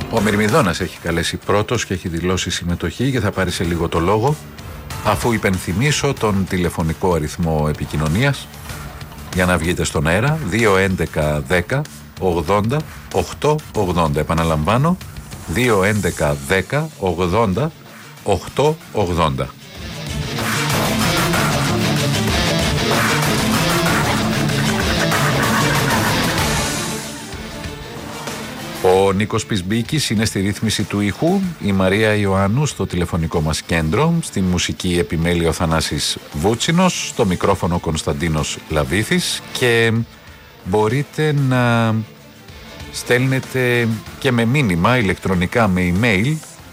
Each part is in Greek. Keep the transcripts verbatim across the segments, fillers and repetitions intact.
Ο Μυρμηδόνας έχει καλέσει πρώτος και έχει δηλώσει συμμετοχή και θα πάρει σε λίγο το λόγο, αφού υπενθυμίσω τον τηλεφωνικό αριθμό επικοινωνίας για να βγείτε στον αέρα. Δύο έντεκα δέκα ογδόντα οκτακόσια ογδόντα. Επαναλαμβάνω, δύο έντεκα δέκα ογδόντα οκτακόσια ογδόντα. Ο Νίκος Πισμπίκης είναι στη ρύθμιση του ήχου, η Μαρία Ιωάννου στο τηλεφωνικό μας κέντρο, στη μουσική επιμέλεια ο Θανάσης Βούτσινος, στο μικρόφωνο Κωνσταντίνος Λαβήθης, και μπορείτε να στέλνετε και με μήνυμα ηλεκτρονικά, με email,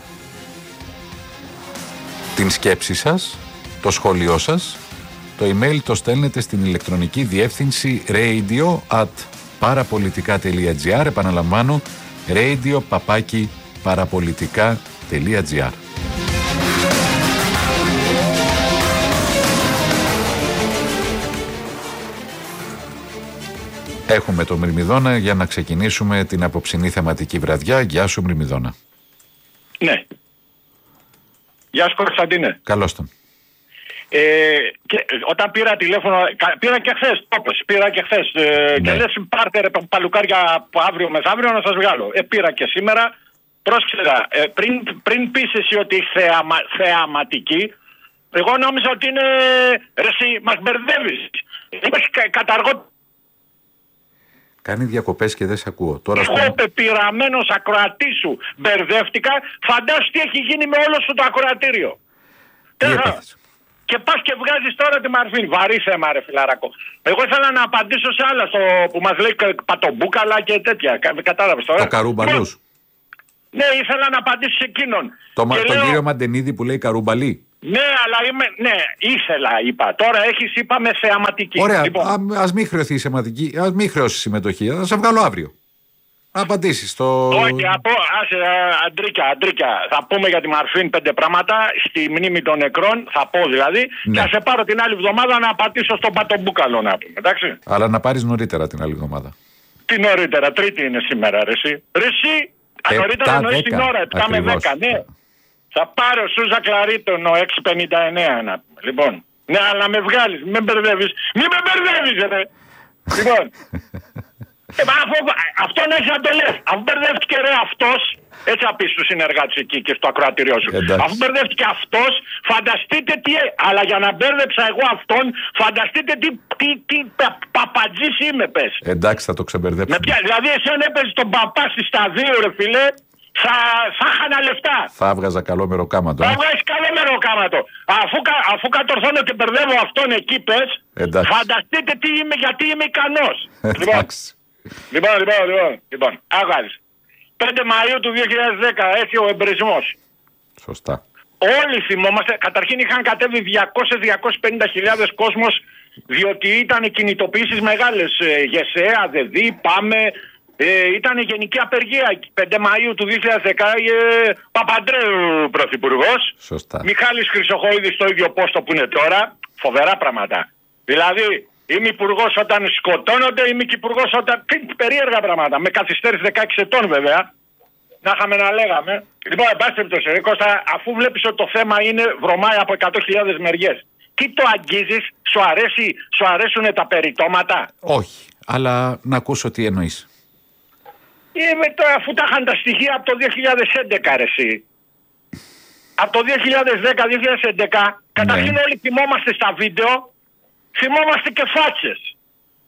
την σκέψη σας, το σχόλιο σας. Το email το στέλνετε στην ηλεκτρονική διεύθυνση radio at parapolitica.gr. Επαναλαμβάνω, radio παπάκι parapolitica.gr. Έχουμε το Μυρμηδόνα για να ξεκινήσουμε την απόψινή θεματική βραδιά. Γεια σου Μυρμηδόνα. Ναι. Γεια σου Κωνσταντίνε. Καλώς τον. Ε, και, όταν πήρα τηλέφωνο, πήρα και χθες, όπως πήρα και χθες, ε, ναι. Και λες πάρτε ρε παλουκάρια αύριο μεθαύριο να σας βγάλω. Ε, πήρα και σήμερα. Πρόσεξε, ε, πριν, πριν πεις εσύ ότι θεαμα, θεαματική, εγώ νόμιζα ότι είναι, ρε εσύ μας μπερδεύεις. Είμαι καταργό. Κάνει διακοπές και δεν σε ακούω. Τώρα εγώ στον... πεπειραμένος ακροατής σου μπερδεύτηκα. Φαντάσου τι έχει γίνει με όλο σου το ακροατήριο. Τι έπαθες? Και πας και βγάζεις τώρα τη Μαρφίν. Βαρύ θέμα ρε φιλαράκο. Εγώ ήθελα να απαντήσω σε άλλα στο, που μας λέει πατομπούκαλα και τέτοια. Κατάλαβες τώρα. Το καρούμπαλους. Ναι, ήθελα να απαντήσω σε εκείνον. Το, μα, λέω... τον κύριο Μαντενίδη που λέει καρούμπαλί. Ναι, αλλά είμαι... Ναι, ήθελα είπα. Τώρα έχεις είπαμε θεαματική. Ωραία, λοιπόν. α, ας μην χρεωθεί η θεαματική, ας μην χρεώσει η συμμετοχή. Θα σε βγάλω αύριο. Να απαντήσεις το... Όχι, από, άσε, αντρίκια, αντρίκια. Θα πούμε για τη Μαρφίν πέντε πράγματα στη μνήμη των νεκρών, θα πω δηλαδή, ναι. Και θα σε πάρω την άλλη εβδομάδα να πατήσω στον πατομπούκαλο να πούμε, εντάξει. Αλλά να πάρεις νωρίτερα την άλλη εβδομάδα. Τι νωρίτερα, Τρίτη είναι σήμερα, ρε εσύ. Ρε εσύ, νωρίτερα εννοείς την ώρα, επτά με δέκα, ναι. Θα πάρω Σούζα Κλαρίτον, ο έξι πενήντα εννέα να πούμε. Λοιπόν, ναι, αλλά με βγάλεις, μην με μπερδεύεις. Μην με μπερδεύεις, ρε. Λοιπόν. Ε, αφού, αυτό να έχει να το λες. Αφού μπερδεύτηκε ρε αυτός, έτσι θα πεις στους συνεργάτες εκεί και στο ακροατηριό σου. Εντάξει. Αφού μπερδεύτηκε αυτός, φανταστείτε τι. Αλλά για να μπέρδεψα εγώ αυτόν, φανταστείτε τι, τι, τι πα, παπατζής είμαι, πες. Εντάξει, θα το ξεμπερδέψουμε. Δηλαδή, εσύ αν έπαιζες τον παπά στη σταδίου, ρε φιλέ, θα, θα χάνα λεφτά. Θα έβγαζα καλό μεροκάματο. Θα βγάζεις καλό μεροκάματο. Αφού, αφού κατορθώνω και μπερδεύω αυτόν εκεί, πες, φανταστείτε τι είμαι, γιατί είμαι ικανός. Λοιπόν. Λοιπόν, λοιπόν, λοιπόν, λοιπόν, άγαρις. πέντε Μαΐου του δύο χιλιάδες δέκα, έτσι ο εμπρισμός. Σωστά. Όλοι θυμόμαστε, καταρχήν είχαν κατέβει διακόσιες με διακόσιες πενήντα χιλιάδες κόσμος, διότι ήταν κινητοποιήσεις μεγάλες, ε, ΓΕΣΕΑ, ΔΕΔΗ, ΠΑΜΕ, ε, ήταν γενική απεργία. πέντε Μαΐου του δύο χιλιάδες δέκα, ε, Παπαντρέου πρωθυπουργός, σωστά. Μιχάλης Χρυσοχοΐδης στο ίδιο πόστο που είναι τώρα, φοβερά πράγματα. Δηλαδή, είμαι υπουργός όταν σκοτώνονται, είμαι και υπουργός όταν... Περίεργα πράγματα. Με καθυστέρηση δεκαέξι ετών βέβαια. Να είχαμε να λέγαμε. Λοιπόν, εν πάση περιπτώσει, Κώστα, αφού βλέπεις ότι το θέμα είναι βρωμάει από εκατό χιλιάδες μεριές, τι το αγγίζεις, σου, αρέσει, σου αρέσουν τα περιτώματα? Όχι, αλλά να ακούσω τι εννοείς. Είμαι το, αφού τα είχαν τα στοιχεία από το δύο χιλιάδες έντεκα, ρε εσύ. Από το δύο χιλιάδες δέκα δύο χιλιάδες έντεκα, ναι. Καταρχήν όλοι θυμόμαστε στα βίντεο. Θυμόμαστε και φάτσες.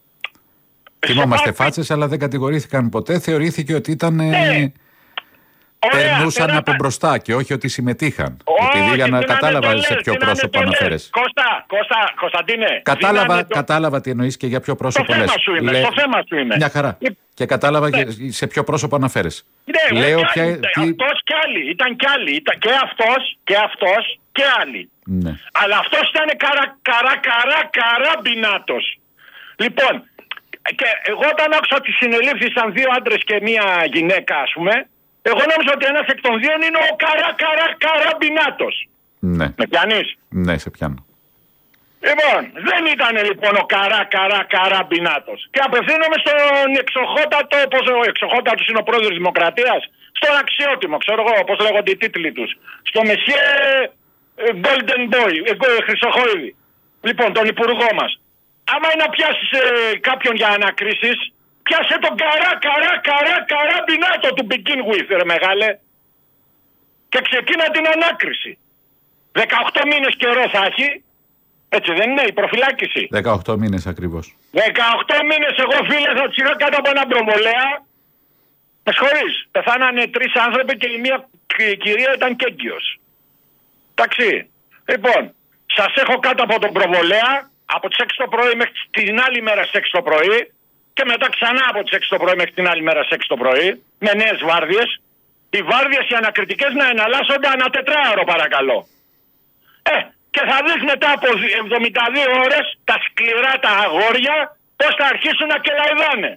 Θυμόμαστε φάτσες, αλλά δεν κατηγορήθηκαν ποτέ. Θεωρήθηκε ότι ήταν... Ναι. Περνούσαν ωραία, από μπροστά και όχι ότι συμμετείχαν. Όχι, επειδή για να κατάλαβα σε ποιο πρόσωπο αναφέρεσαι. Κώστα, Κώστα, Κωνσταντίνε. Κατάλαβα, το... κατάλαβα τι εννοείς και για ποιο πρόσωπο λες. Το θέμα σου είναι. Το θέμα σου είναι. Μια χαρά. Ε... Και κατάλαβα ναι. Και σε ποιο πρόσωπο αναφέρεσαι. Ναι, λέω ποια... τι... αυτός κι άλλοι. Ήταν κι άλλοι. Ήταν και αυτός και αυτός και άλλοι. Ναι. Αλλά αυτός ήταν καρά καρά καρά καράμπινάτος. Λοιπόν, και εγώ όταν άκουσα ότι συνελήφθησαν δύο άντρες και μία γυναίκα, ας πούμε, εγώ νόμιζα ότι ένας εκ των δύο είναι ο καρά καρά καράμπινάτος. Ναι. Με πιάνεις? Ναι, σε πιάνω. Λοιπόν, δεν ήταν λοιπόν ο καρά καρά καράμπινάτος. Και απευθύνομαι στον εξοχότατο, πώς ο εξοχότατος είναι ο πρόεδρος της Δημοκρατίας, στον αξιότιμο, ξέρω εγώ, όπως λέγονται οι τίτλοι τους. Στο Μεσιέ Golden Boy, ε, Χρυσοχοίδη. Λοιπόν, τον υπουργό μας. Άμα είναι να πιάσεις ε, κάποιον για ανακρίσεις, πιάσε τον καρά, καρά, καρά, καρά μπινάτο του begin with, ρε μεγάλε. Και ξεκίνα την ανάκριση. δεκαοκτώ μήνες καιρό θα έχει. Έτσι δεν είναι η προφυλάκηση? δεκαοκτώ μήνες ακριβώς. δεκαοκτώ μήνες εγώ φίλε θα τους είχα κάτω από ένα προβολέα. Με συγχωρείς. Πεθάνανε τρεις άνθρωποι και η μία κυρία ήταν κέγκυος. Εντάξει. Λοιπόν, σας έχω κάτω από τον προβολέα από τις έξι το πρωί μέχρι την άλλη μέρα στις έξι το πρωί και μετά ξανά από τις έξι το πρωί μέχρι την άλλη μέρα στις έξι το πρωί με νέες βάρδιες. Οι βάρδιες οι ανακριτικές να εναλλάσσονται ανά τετράωρο παρακαλώ. Ε, και θα δεις μετά από εβδομήντα δύο ώρες τα σκληρά τα αγόρια πώς θα αρχίσουν να κελαϊδάνε.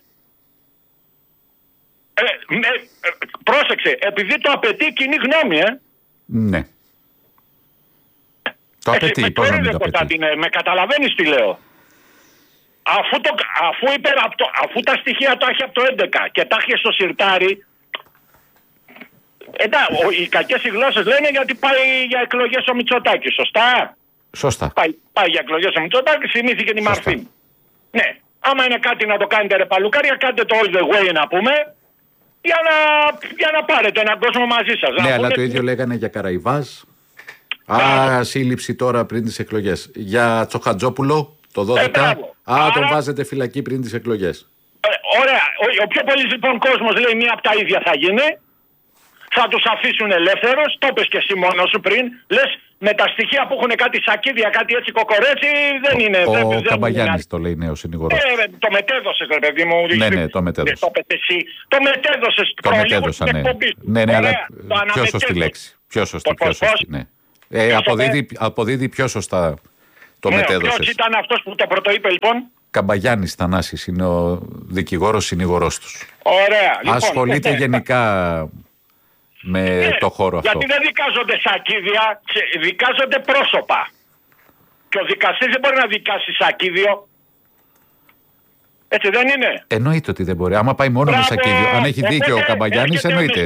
Ε, ε, ε, πρόσεξε, επειδή το απαιτεί η κοινή γνώμη, ε. Ναι. Το απαιτεί, πώς να μην το απαιτεί. Με καταλαβαίνεις τι λέω. Αφού, το, αφού, υπερ, αφού τα στοιχεία τα έχει από το έντεκα και τα έχει στο σιρτάρι, εντάξει, οι κακές οι γλώσσες λένε γιατί πάει για εκλογές ο Μητσοτάκης, σωστά. Σωστά. Πάει, πάει για εκλογές ο Μητσοτάκης, θυμήθηκε τη Μαρθή. Ναι, άμα είναι κάτι να το κάνετε ρε παλουκάρια, κάντε το all the way να πούμε, για να, για να πάρετε έναν κόσμο μαζί σας. Ναι, να αλλά πούμε... το ίδιο λέγανε για Καραϊβάζ. Α, σύλληψη τώρα πριν τις εκλογές. Για Τσοχατζόπουλο το δώδεκα. Ε, Α, άρα... τον βάζετε φυλακή πριν τις εκλογές. Ε, ωραία. Ο, ο πιο πολύς λοιπόν κόσμος λέει μία από τα ίδια θα γίνει. Θα τους αφήσουν ελεύθερος. Το είπες και εσύ μόνος σου πριν. Λες με τα στοιχεία που έχουν κάτι σακίδια, κάτι έτσι κοκορέτσι, δεν είναι. Ο, δεν, ο δεν Καμπαγιάννης το λέει νέο συνηγορός. Ε, το μετέδωσες ρε παιδί μου. Ναι, ναι, το μετέδωσες. Το, το μετέδωσες. Το μετέδωσα, ναι. Ναι, ναι, αλλά πιο σωστή λέξη. Πιο σωστή, πιο σωστή, ναι. Ε, αποδίδει, αποδίδει πιο σωστά το ναι, μετέδωσες. Ποιος ήταν αυτός που το πρωτοείπε λοιπόν? Καμπαγιάννης Θανάσης είναι ο δικηγόρος συνηγορός τους. Ωραία. Λοιπόν, ασχολείται ναι, γενικά με ναι, το χώρο αυτό. Γιατί δεν δικάζονται σακίδια, δικάζονται πρόσωπα. Και ο δικαστής δεν μπορεί να δικάσει σακίδιο. Έτσι δεν είναι? Εννοείται ότι δεν μπορεί. Άμα πάει μόνο Μπράβο, με σακίδιο. Αν έχει δίκιο ο Καμπαγιάννης, εννοείται.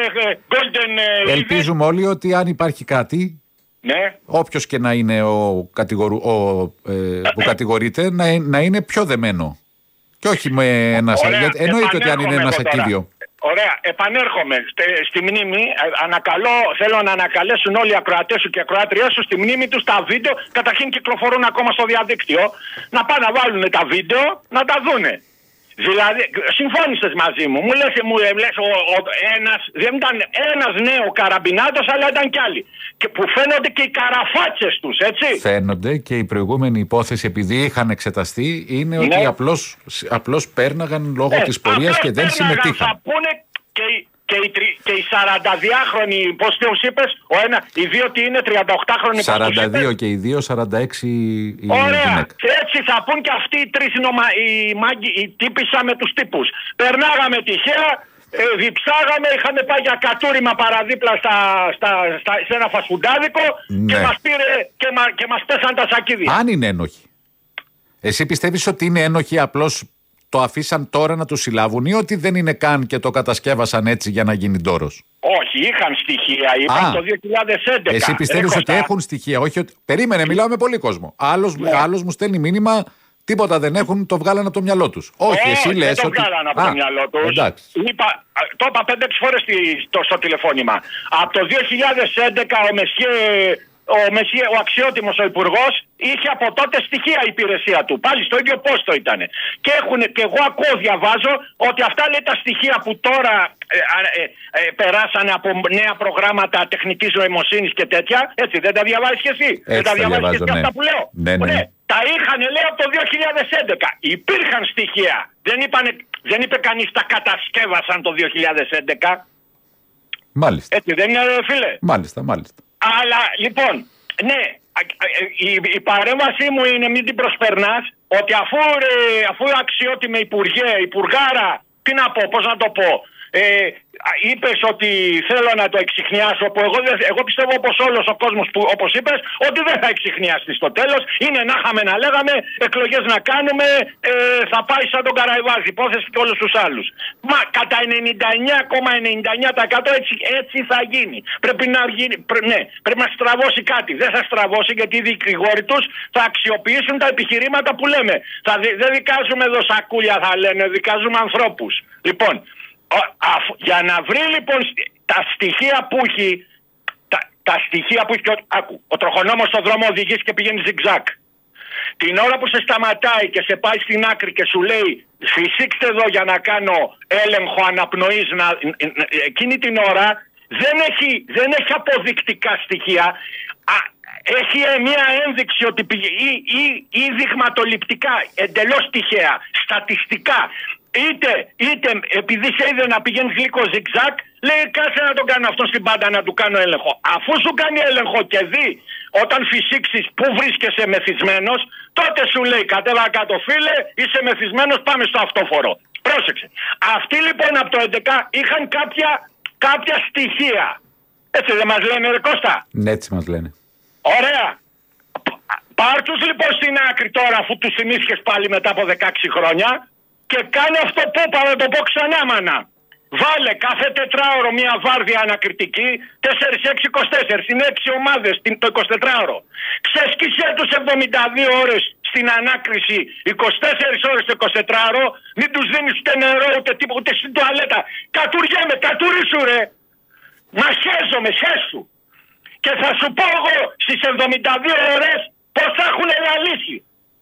Ελπίζουμε όλοι ότι αν υπάρχει κάτι, ναι, όποιος και να είναι ο, κατηγορου, ο ε, που κατηγορείται, να, να είναι πιο δεμένο. Και όχι με ένα σακίδιο. Εννοείται ότι αν είναι ένα σακίδιο. Ωραία, επανέρχομαι στη μνήμη. Ανακαλώ, θέλω να ανακαλέσουν όλοι οι ακροατές σου και ακροάτριές σου στη μνήμη τους τα βίντεο. Καταρχήν κυκλοφορούν ακόμα στο διαδίκτυο. Να πάνε να βάλουν τα βίντεο να τα δούνε. Δηλαδή, συμφώνησες μαζί μου. Μου λες, μου λες ο, ο, ένας, δεν ήταν ένας νέο καραμπινάτος, αλλά ήταν κι άλλοι. Και που φαίνονται και οι καραφάτσες τους, έτσι. Φαίνονται και η προηγούμενη υπόθεση, επειδή είχαν εξεταστεί, είναι ναι, ότι απλώς, απλώς πέρναγαν λόγω ε, της πορείας και δεν συμμετείχαν. Θα πούνε και οι, και οι, και οι σαρανταδιάχρονοι, πώς τους είπες, ο ένα, οι δύο τι είναι, τριανταοκτάχρονοι. σαράντα δύο και οι δύο, σαράντα έξι η Ωραία. Γυναίκα. Και έτσι θα πούν και αυτοί οι τρεις νομα... οι, μάγκοι, οι τύπησα με τους τύπους. Περνάγαμε τυχαία, ε, διψάγαμε, είχαμε πάει για κατούριμα παραδίπλα στα, στα, στα, σε ένα φασφουντάδικο ναι, και μας πήρε και, μα, και μας πέσαν τα σακίδια. Αν είναι ένοχοι. Εσύ πιστεύεις ότι είναι ένοχοι απλώς το αφήσαν τώρα να τους συλλάβουν ή ότι δεν είναι καν και το κατασκεύασαν έτσι για να γίνει ντόρος? Όχι, είχαν στοιχεία, είπαν το δύο χιλιάδες έντεκα. Εσύ πιστεύεις ότι έχουν στοιχεία, όχι ότι... Περίμενε, μιλάω με πολύ κόσμο. Άλλος, ναι, άλλος μου στέλνει μήνυμα, τίποτα δεν έχουν, το βγάλανε από το μυαλό τους. Όχι, oh, εσύ λες ότι... δεν το βγάλανε από Α, το μυαλό τους. Είπα, το είπα πέντε φορές στο, στο τηλεφώνημα. Από το δύο χιλιάδες έντεκα ο Μεσιέ... Ο, Μεσιέ, ο αξιότιμος ο υπουργός είχε από τότε στοιχεία η υπηρεσία του. Πάλι στο ίδιο πόστο ήταν. Και, και εγώ ακούω, διαβάζω ότι αυτά λέει τα στοιχεία που τώρα ε, ε, ε, περάσανε από νέα προγράμματα τεχνικής νοημοσύνης και τέτοια. Έτσι δεν τα διαβάζεις και εσύ? Έτσι δεν τα διαβάζεις και εσύ ναι, αυτά που λέω? Ναι, ναι. Ναι, τα είχαν λέει από το δύο χιλιάδες έντεκα. Υπήρχαν στοιχεία. Δεν, είπανε, δεν είπε κανείς τα κατασκεύασαν το δύο χιλιάδες έντεκα. Μάλιστα. Έτσι δεν είναι φίλε? Μάλιστα, μάλιστα. Αλλά λοιπόν, ναι, η, η παρέμβασή μου είναι μην την προσπερνάς, ότι αφού, ρε, αφού αξιότιμε υπουργέ, υπουργάρα, τι να πω, πώς να το πω, Ε, είπες ότι θέλω να το εξιχνιάσω, που εγώ, εγώ πιστεύω όπως όλος ο κόσμος που όπως είπες ότι δεν θα εξιχνιαστεί στο τέλος. Είναι να είχαμε να λέγαμε, εκλογές να κάνουμε, ε, θα πάει σαν τον Καραϊβάζη υπόθεση και όλους τους άλλους. Μα κατά ενενήντα εννιά κόμμα ενενήντα εννιά τοις εκατό έτσι, έτσι θα γίνει. Πρέπει να γίνει, πρέ, ναι, πρέπει να στραβώσει κάτι. Δεν θα στραβώσει γιατί οι δικηγόροι τους θα αξιοποιήσουν τα επιχειρήματα που λέμε. Θα, δεν δικάζουμε εδώ σακούλια, θα λένε, δικάζουμε ανθρώπους. Λοιπόν, αφ, για να βρει λοιπόν τα στοιχεία που έχει, τα, τα στοιχεία που έχει, ο, άκου, ο τροχονόμος στον δρόμο οδηγείς και πηγαίνει ζιγζάκ. Την ώρα που σε σταματάει και σε πάει στην άκρη και σου λέει φυσήξτε εδώ για να κάνω έλεγχο αναπνοής, να, εκείνη την ώρα δεν έχει, δεν έχει αποδεικτικά στοιχεία. Α, έχει μια ένδειξη ότι πήγε, ή, ή, ή δειγματοληπτικά, εντελώς τυχαία, στατιστικά. Είτε, είτε επειδή σε είδε να πηγαίνεις λίγο ζιγζάκ, λέει κάτσε να τον κάνω αυτόν στην πάντα να του κάνω έλεγχο. Αφού σου κάνει έλεγχο και δει όταν φυσήξεις που βρίσκεσαι μεθυσμένος, τότε σου λέει κατέβα κάτω φίλε, είσαι μεθυσμένος, πάμε στο αυτόφορο. Πρόσεξε. Αυτοί λοιπόν από το έντεκα είχαν κάποια, κάποια στοιχεία. Έτσι δεν μας λένε ρε Κώστα? Ναι, έτσι μας λένε. Ωραία. Πάρ' τους λοιπόν στην άκρη τώρα αφού τους θυμήθηκες πάλι μετά από δεκαέξι χρόνια και κάνε αυτό που είπα να το πω ξανά μάνα. Βάλε κάθε τετράωρο μια βάρδια ανακριτική, τέσσερα έξι είκοσι τέσσερα, είναι έξι ομάδες το εικοσιτετράωρο. Ξεσκίσε τους εβδομήντα δύο ώρες στην ανάκριση, είκοσι τέσσερις ώρες το εικοσιτετράωρο, μην τους δίνεις ούτε νερό ούτε τίποτα, ούτε στην τουαλέτα. Κατουριέμαι, κατουρίσου ρε. Μα χέζομαι, χέσου. Και θα σου πω εγώ στις εβδομήντα δύο ώρες πώς θα έχουν λαλήσει.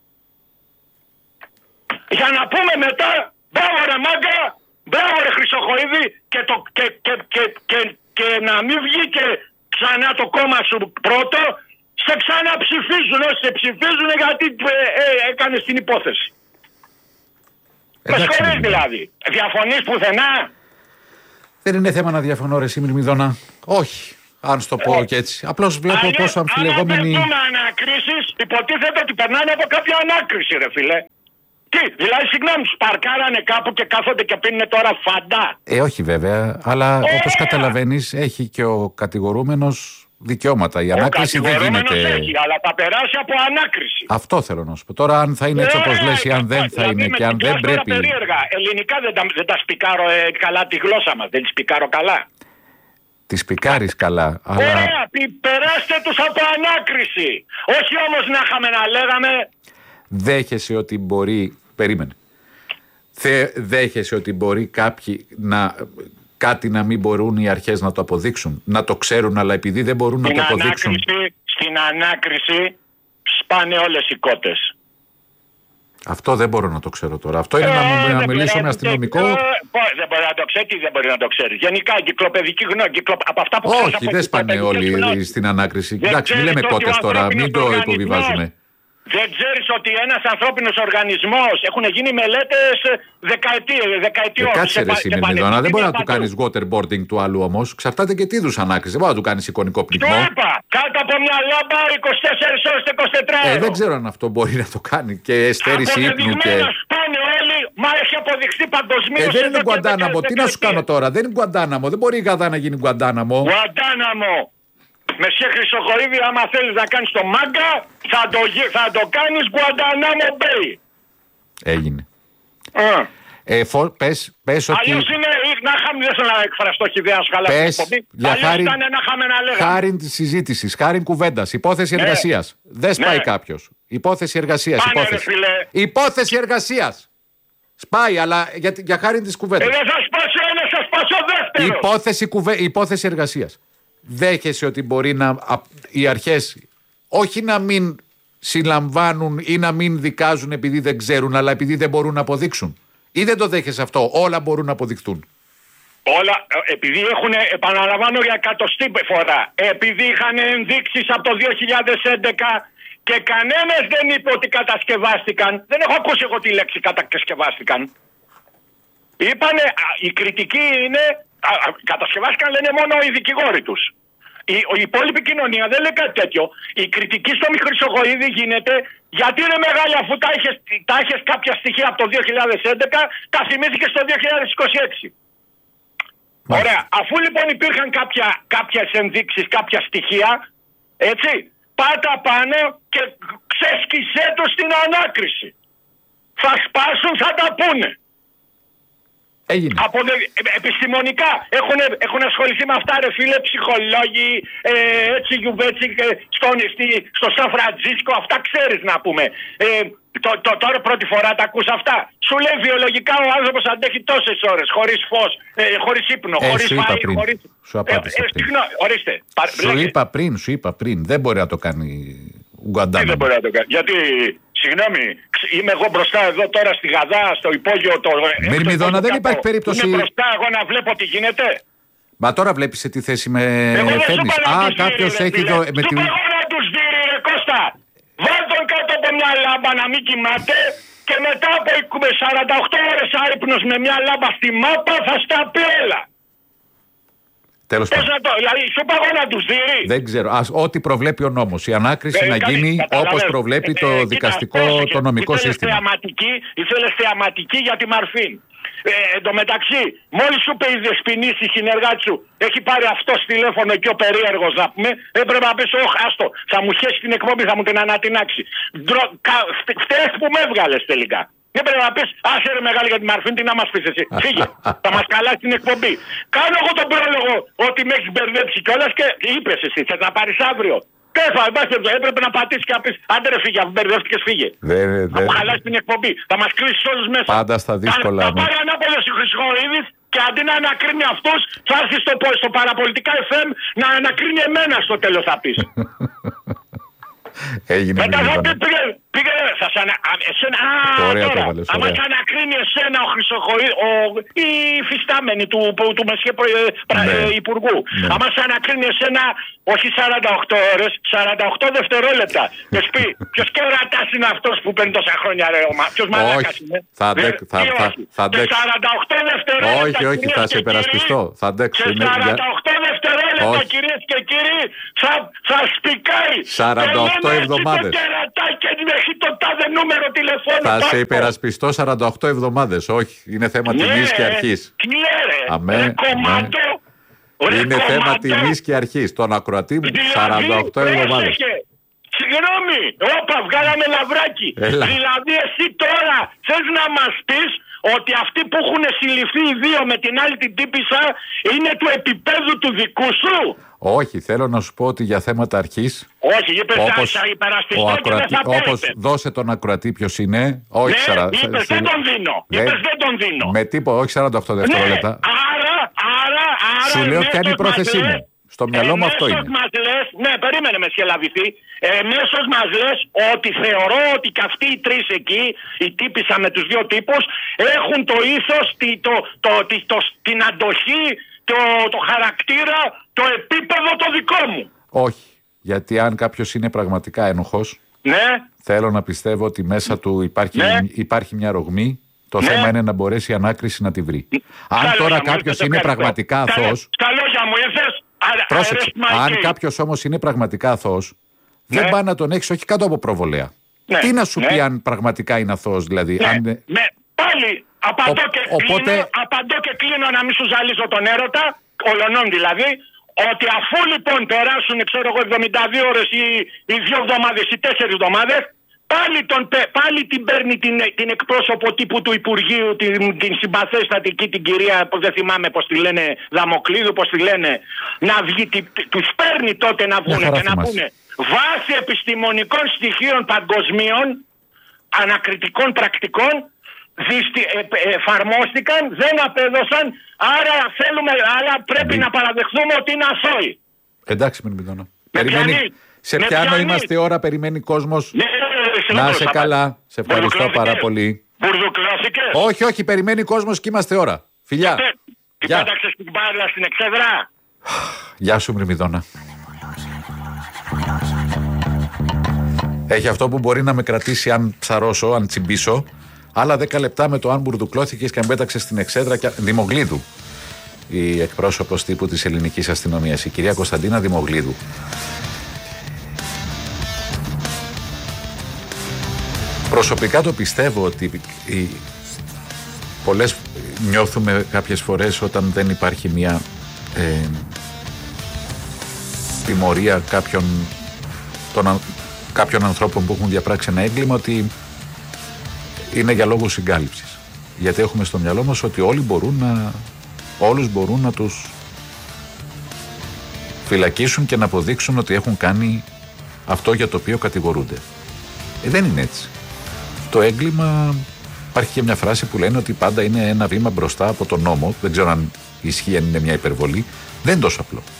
Για να πούμε μετά, μπράβο ρε μάγκα, μπράβο ρε Χρυσοχοΐδη και, το, και, και, και, και, και να μην βγει και ξανά το κόμμα σου πρώτο, σε ξαναψηφίζουν, όσοι σε ψηφίζουν γιατί ε, ε, έκανες την υπόθεση. Με συγχωρείς δηλαδή. Διαφωνείς πουθενά? Δεν είναι θέμα να διαφωνώ ρε Μυρμηδόνα. Όχι. Αν στο πω και έτσι. Απλώς βλέπω Αλλιώς, πόσο αμφιλεγόμενοι. Αν δεν ανακρίσεις, υποτίθεται ότι περνάνε από κάποια ανάκριση, ρε φίλε. Τι, δηλαδή, συγγνώμη, τους παρκάρανε κάπου και κάθονται και πίνουν τώρα φαντά. Ε, όχι βέβαια, αλλά όπως καταλαβαίνεις, έχει και ο κατηγορούμενος δικαιώματα. Η ο ανάκριση δεν γίνεται. Έχει, αλλά θα περάσει από ανάκριση. Αυτό θέλω να σου πω. Τώρα, αν θα είναι έτσι όπως λες ή αν δεν θα δηλαδή, είναι και αν δεν πρέπει. Περίεργα. Ελληνικά δεν τα, δεν τα σπικάρω ε, καλά τη γλώσσα μας. Δεν τη σπικάρω καλά. Τη σπικάρεις καλά. Αλλά... Ωραία, περάστε τους από ανάκριση. Όχι όμως να είχαμε να λέγαμε. Δέχεσαι ότι μπορεί. Περίμενε. Θε, δέχεσαι ότι μπορεί κάποιοι να. Κάτι να μην μπορούν οι αρχές να το αποδείξουν. Να το ξέρουν, αλλά επειδή δεν μπορούν στην να το αποδείξουν. Ανάκριση, στην ανάκριση σπάνε όλες οι κότες. Αυτό δεν μπορώ να το ξέρω τώρα. Αυτό είναι ε, να, μου, να μιλήσω με αστυνομικό. Ε, δεν μπορεί να το ξέρει, τι δεν μπορεί να το ξέρει. Γενικά εγκυκλοπαιδική γνώμη. Από αυτά που όχι, δεν σπάνε όλοι γνώμη. Στην ανάκριση. Εντάξει, μην λέμε κότες τώρα, μην το υποβιβάζουμε. Δεν ξέρεις ότι ένας ανθρώπινος οργανισμός έχουν γίνει μελέτες δεκαετιών. Ε, κάτσε ρε Μυρμηδόνα, δεν μπορεί να του κάνεις waterboarding του άλλου όμως. Ξαρτάται και τι είδους ανάκριση. Δεν μπορεί να του κάνεις εικονικό πνιγμό. Το είπα, κάτω από μια λάμπα είκοσι τέσσερις ώρες το εικοσιτετράωρο. Ε, δεν ξέρω αν αυτό μπορεί να το κάνει και στέρηση ύπνου και. Πάνε όλοι, μα έχει αποδειχθεί παγκοσμίως. Ε, δεν είναι Γκουαντάναμο, τι να σου κάνω τώρα, δεν είναι Γκουαντάναμο. Δεν μπορεί η Γαδά να γίνει Γκουαντάναμο. Γκουαντάναμο. Μεσχέ Χρυσοχοΐδη, άμα θέλεις να κάνεις το μάγκα, θα το, θα το κάνεις Γκουαντάναμο Μπέι. Έγινε. Uh. Ε, φο, πες, πες ότι... Αλλιώς είναι, να είχαμε, δεν θέλω να εκφραστώ χιδέα σου καλά. Πες, για χάρη, ήταν να είχαμε να λέγαμε. Χάρη της συζήτησης, χάρη κουβέντας, υπόθεση ναι. εργασίας. Δεν σπάει ναι. κάποιος. Υπόθεση εργασίας, Πάνε, υπόθεση. Ρε, υπόθεση εργασίας. Σπάει, αλλά για, για χάρη της κουβέντας. Ε, δεν θα σπάσω ένα, θα σπάσω δεύτερο. Υπόθεση, κουβέ, υπόθεση εργασίας. Δέχεσαι ότι μπορεί να, οι αρχές όχι να μην συλλαμβάνουν ή να μην δικάζουν επειδή δεν ξέρουν, αλλά επειδή δεν μπορούν να αποδείξουν? Ή δεν το δέχεσαι αυτό? Όλα μπορούν να αποδειχτούν. Όλα, επειδή έχουν, επαναλαμβάνω για εκατοστή φορά, επειδή είχαν ενδείξεις από το δύο χιλιάδες έντεκα και κανένας δεν είπε ότι κατασκευάστηκαν. Δεν έχω ακούσει εγώ τη λέξη κατασκευάστηκαν. Είπανε, η κριτική είναι, α, κατασκευάστηκαν λένε μόνο οι δικηγόροι τους. Η, η υπόλοιπη κοινωνία δεν λέει κάτι τέτοιο. Η κριτική στο Χρυσοχοΐδη γίνεται γιατί είναι μεγάλη, αφού τα είχες, τα είχες κάποια στοιχεία από το δύο χιλιάδες έντεκα, τα θυμήθηκες το δύο χιλιάδες είκοσι έξι. Μάλιστα. Ωραία. Αφού λοιπόν υπήρχαν κάποια, κάποιες ενδείξεις, κάποια στοιχεία, έτσι, πάτα πάνω και ξέσκισέ το στην ανάκριση. Θα σπάσουν, θα τα πούνε. Έγινε. Από δε, επιστημονικά έχουν, έχουν ασχοληθεί με αυτά, ρε φίλε, ψυχολόγοι, ε, έτσι γιουβέτσι, στο, στο Σαν Φραντζίσκο, αυτά ξέρεις να πούμε. Ε, το, το, τώρα πρώτη φορά τα ακούς αυτά. Σου λέει βιολογικά ο άνθρωπος αντέχει τόσες ώρες, χωρίς φως, ε, χωρίς ύπνο, ε, χωρίς φαΐ, χωρίς... Σου απάντησα ε, ε, πριν. Ορίστε. Σου είπα πριν, σου είπα πριν, δεν μπορεί να το κάνει Γκουαντάναμο. Δεν μπορεί να το κάνει, γιατί... Συγγνώμη, είμαι εγώ μπροστά εδώ τώρα στη Γαδά, στο υπόγειο. Το... Μυρμηδόνα, δεν υπάρχει περίπτωση. Είμαι μπροστά εγώ να βλέπω τι γίνεται. Μα τώρα βλέπεις σε τι θέση με φέρνεις. Α, κάποιος έχει εδώ. Με την... Εγώ να τους δει, ρε Κώστα. Βάλ τον κάτω από μια λάμπα να μην κοιμάται και μετά από σαράντα οκτώ ώρες άϊπνος με μια λάμπα στη μάπα θα στα πει όλα. Τέλος πάντων. Δηλαδή, σου πάω να τους δει. Δεν ξέρω. Ας, ό,τι προβλέπει ο νόμος. Η ανάκριση ε, να καλή, γίνει όπως προβλέπει ε, το ε, δικαστικό, κοίτα, το νομικό ήθελες σύστημα. Θεαματική, ήθελες θεαματική για τη Μαρφίν. Ε, εν τω μεταξύ, μόλις σου είπε η Δεσποινή στη συνεργάτη σου, έχει πάρει αυτό τηλέφωνο και ο περίεργος να πούμε, έπρεπε να πεις, όχι, άστο, θα μου χέσει την εκπομπή, θα μου την ανατινάξει. Φταίς που με έβγαλες τελικά. Δεν πρέπει να πεις, άσε ρε μεγάλη για τη Μαρφίν, τι να μας πεις εσύ. Φύγε, θα μας καλάσει την εκπομπή. Κάνω εγώ τον πρόλογο ότι με έχεις μπερδέψει κιόλας και είπες εσύ, θες να πάρεις αύριο. Τέφα, έπρεπε να πατήσεις και να πεις, άντε ρε φύγε, αφού μπερδεύτηκες φύγε. Δεν, θα μου χαλάσει την εκπομπή, θα μας κλείσεις όλους μέσα. Πάντα στα δύσκολα. Θα, θα πάρει ανάποδος η Χρυσοχοΐδης και αντί να ανακρίνει αυτούς, θα έρθει στο, στο παραπολιτικά εφ εμ να ανακρίνει εμένα στο τέλος θα πεις. Έγινε. Μετά θα πει πήγε, πήγε, θα σαν, εσένα, α, ωραία τώρα, το βάλες, άμα ωραία. θα ανακρίνει εσένα ο Χρυσοχοΐδης, η φυστάμενη του, του Μεσχέ ναι. Υπουργού, ναι. άμα θα ανακρίνει εσένα, όχι σαράντα οκτώ ώρες, σαράντα οκτώ δευτερόλεπτα. Και σου πει, ποιος κερατάς είναι αυτός που παίρνει τόσα χρόνια, ρε, ποιος μαλάκας είναι. Θα αντέξω. Θα, θα, θα αντέξω. σαράντα οκτώ δευτερόλεπτα. Όχι, όχι, θα σε υπερασπιστώ. Θα αντέξω. Σε σαράντα οκτώ δευτερόλεπτα, κυρίες και κύριοι, θα, θα σπικάει. σαράντα οκτώ εβδομάδες. Θα σε υπερασπιστώ σαράντα οκτώ εβδομάδες. Όχι, είναι θέμα ναι, τιμής και αρχής. Αμέ, ρε, κομμάτο, ναι. Είναι κομμάτο. Θέμα τιμής και αρχής. Τον ακροατή μου δηλαδή, σαράντα οκτώ εβδομάδες. Συγγνώμη, όπα, βγάλαμε λαβράκι. Έλα. Δηλαδή εσύ τώρα θες να μας πεις ότι αυτοί που έχουν συλληφθεί οι δύο με την άλλη την τύπισσα είναι του επίπεδου του δικού σου. Όχι, θέλω να σου πω ότι για θέματα αρχής. Όχι, είπες θα υπερασπιστώ και δεν θα όπως δώσε τον ακροατή ποιος είναι. Όχι, ναι, σαρα... είπες δεν τον δίνω. Δεν... Είπες δεν τον δίνω. Με τίποτα, όχι σαράντα οκτώ δευτερόλεπτα. Ναι, άρα, άρα, άρα. Σου λέω ποια είναι η πρόθεσή μου. Στο μυαλό μου αυτό είναι. Μας λες, ναι, περίμενε με σχελαβηθεί. Εμέσως μας λες ότι θεωρώ ότι και αυτοί οι τρεις εκεί, η τύπισσα με τους δύο τύπους, έχουν το ήθος, τη, το, το, το, το, την αντοχή, το, το χαρακτήρα, το επίπεδο το δικό μου. Όχι. Γιατί αν κάποιος είναι πραγματικά ένοχος, ναι. θέλω να πιστεύω ότι μέσα του υπάρχει, ναι. υπάρχει μια ρογμή. Το ναι. θέμα είναι να μπορέσει η ανάκριση να τη βρει. Αν στα τώρα κάποιος είναι πραγματικά αθώος. Στα λόγια μου ήρθες. Πρόσεξε. Αν κάποιος όμως είναι πραγματικά αθώος, ναι. δεν πάει να τον έχεις όχι κάτω από προβολέα. Ναι. Τι να σου ναι. πει αν πραγματικά είναι αθώος, δηλαδή. Ναι. Αν... ναι. Πάλι απαντώ, Ο, και οπότε... κλείνω, απαντώ και κλείνω να μην σου ζαλίζω τον έρωτα, ολονών δηλαδή, ότι αφού λοιπόν περάσουν ξέρω εγώ εβδομήντα δύο ώρες ή, ή δύο εβδομάδες ή τέσσερις εβδομάδες, πάλι, τον, πάλι την παίρνει την, την εκπρόσωπο τύπου του Υπουργείου, την, την συμπαθέστατική την κυρία, που δεν θυμάμαι πώς τη λένε, Δαμοκλείδου, πώς τη λένε, να βγει, τους παίρνει τότε να βγουν και να πούνε βάσει επιστημονικών στοιχείων παγκοσμίων, ανακριτικών πρακτικών, δυστι, ε, ε, εφαρμόστηκαν, δεν απέδωσαν, άρα θέλουμε, άρα πρέπει Μη... να παραδεχθούμε ότι είναι αθώοι. Εντάξει, μην μιλώνω. Περιμένει... Σε ποια άλλο είμαστε ώρα, περιμένει κόσμος. Ναι, να είσαι καλά. Σε ευχαριστώ πάρα πολύ. Μπουρδουκλώθηκες. Όχι, όχι, περιμένει κόσμος και είμαστε ώρα. Φιλιά. Τι πέταξες την μπάλα στην εξέδρα. Γεια σου, Μυρμηδόνα. Έχει αυτό που μπορεί να με κρατήσει αν ψαρώσω, αν τσιμπήσω. Άλλα δέκα λεπτά με το αν μπουρδουκλώθηκες και αν πέταξες στην εξέδρα. Και... Δημογλίδου. Η εκπρόσωπος τύπου της ελληνικής αστυνομίας, η κυρία Κωνσταντίνα Δημογλίδου. Προσωπικά το πιστεύω ότι οι πολλές, νιώθουμε κάποιες φορές όταν δεν υπάρχει μια ε, τιμωρία κάποιων, των, κάποιων ανθρώπων που έχουν διαπράξει ένα έγκλημα, ότι είναι για λόγους συγκάλυψης. Γιατί έχουμε στο μυαλό μας ότι όλοι μπορούν να, όλους μπορούν να τους φυλακίσουν και να αποδείξουν ότι έχουν κάνει αυτό για το οποίο κατηγορούνται. Ε, δεν είναι έτσι. Το έγκλημα, υπάρχει και μια φράση που λένε ότι πάντα είναι ένα βήμα μπροστά από τον νόμο. Δεν ξέρω αν ισχύει, αν είναι μια υπερβολή. Δεν είναι τόσο απλό.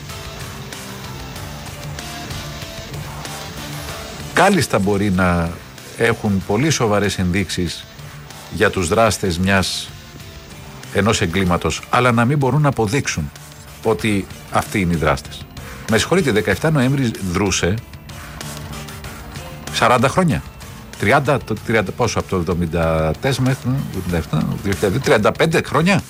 Κάλλιστα μπορεί να έχουν πολύ σοβαρές ενδείξεις για τους δράστες μιας ενός εγκλήματος, αλλά να μην μπορούν να αποδείξουν ότι αυτοί είναι οι δράστες. Με συγχωρείτε, δεκαεφτά Νοέμβρη δρούσε σαράντα χρόνια. τριάντα, τριάντα πόσο, από το εβδομήντα τέσσερα μέχρι το εβδομήντα επτά, δύο χιλιάδες δύο, τριάντα πέντε χρόνια.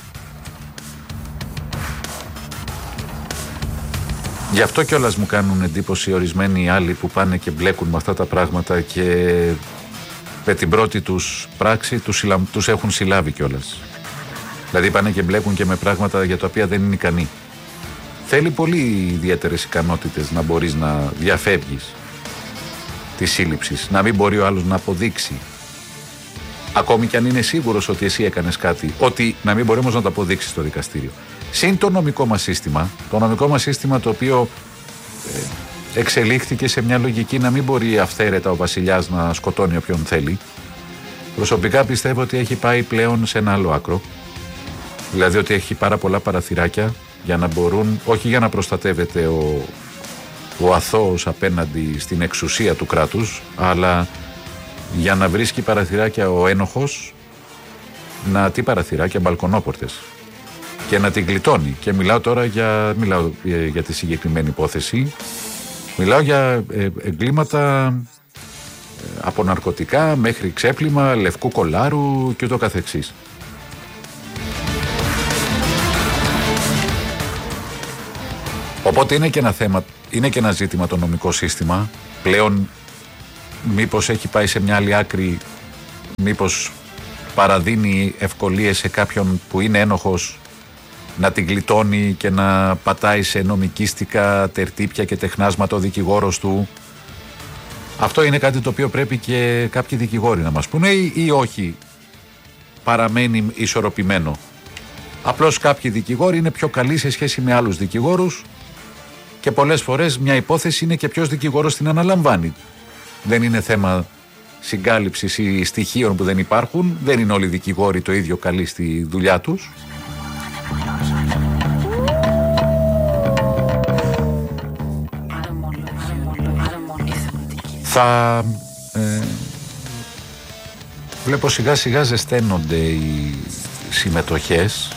Γι' αυτό κιόλας μου κάνουν εντύπωση ορισμένοι άλλοι που πάνε και μπλέκουν με αυτά τα πράγματα και με την πρώτη τους πράξη τους, συλλα... τους έχουν συλλάβει κιόλας. Δηλαδή πάνε και μπλέκουν και με πράγματα για τα οποία δεν είναι ικανοί. Θέλει πολύ ιδιαίτερες ικανότητες να μπορείς να διαφεύγεις τη σύλληψη, να μην μπορεί ο άλλος να αποδείξει, ακόμη κι αν είναι σίγουρος ότι εσύ έκανες κάτι, ότι να μην μπορεί όμως να το αποδείξει στο δικαστήριο. Συν το νομικό μας σύστημα, το νομικό μας σύστημα το οποίο ε, εξελίχθηκε σε μια λογική να μην μπορεί αυθαίρετα ο βασιλιάς να σκοτώνει όποιον θέλει. Προσωπικά πιστεύω ότι έχει πάει πλέον σε ένα άλλο άκρο. Δηλαδή ότι έχει πάρα πολλά παραθυράκια για να μπορούν, όχι για να προστατεύεται ο, ο αθώος απέναντι στην εξουσία του κράτους, αλλά για να βρίσκει παραθυράκια ο ένοχος, να τι παραθυράκια, μπαλκονόπορτες, και να την γλιτώνει. Και μιλάω τώρα για, μιλάω για τη συγκεκριμένη υπόθεση, μιλάω για εγκλήματα από ναρκωτικά μέχρι ξέπλυμα, λευκού κολάρου και ούτω καθεξής. Οπότε είναι και ένα θέμα, είναι και ένα ζήτημα το νομικό σύστημα. Πλέον μήπως έχει πάει σε μια άλλη άκρη, μήπως παραδίνει ευκολίες σε κάποιον που είναι ένοχος να την γλιτώνει και να πατάει σε νομικίστικα τερτύπια και τεχνάσματα ο δικηγόρος του. Αυτό είναι κάτι το οποίο πρέπει και κάποιοι δικηγόροι να μας πούνε, ή, ή όχι παραμένει ισορροπημένο. Απλώς κάποιοι δικηγόροι είναι πιο καλοί σε σχέση με άλλους δικηγόρους και πολλές φορές μια υπόθεση είναι και ποιος δικηγόρος την αναλαμβάνει. Δεν είναι θέμα συγκάλυψης ή στοιχείων που δεν υπάρχουν. Δεν είναι όλοι οι δικηγόροι το ίδιο καλοί στη δουλειά τους. Θα ε, βλέπω σιγά σιγά ζεσταίνονται οι συμμετοχές.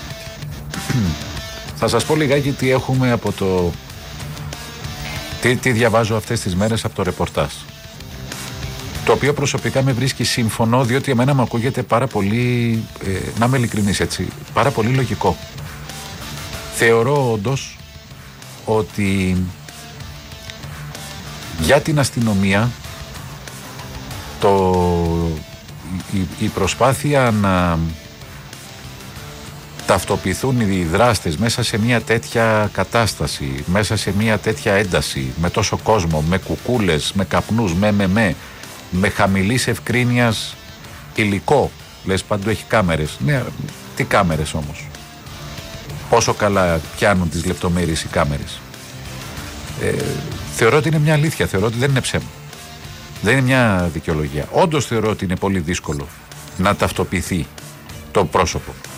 Θα σας πω λιγάκι τι έχουμε από το τι, τι διαβάζω αυτές τις μέρες από το ρεπορτάζ, το οποίο προσωπικά με βρίσκει σύμφωνο, διότι εμένα μου ακούγεται πάρα πολύ, ε, να είμαι ειλικρινής έτσι, πάρα πολύ λογικό. Θεωρώ όντως ότι για την αστυνομία το, η, η προσπάθεια να ταυτοποιηθούν οι δράστες μέσα σε μια τέτοια κατάσταση, μέσα σε μια τέτοια ένταση, με τόσο κόσμο, με κουκούλες, με καπνούς, με με με, με χαμηλής ευκρίνειας υλικό. Λες παντού έχει κάμερες. Ναι, τι κάμερες όμως? Πόσο καλά πιάνουν τις λεπτομέρειες οι κάμερες? Ε, θεωρώ ότι είναι μια αλήθεια, θεωρώ ότι δεν είναι ψέμα. Δεν είναι μια δικαιολογία. Όντως θεωρώ ότι είναι πολύ δύσκολο να ταυτοποιηθεί το πρόσωπο.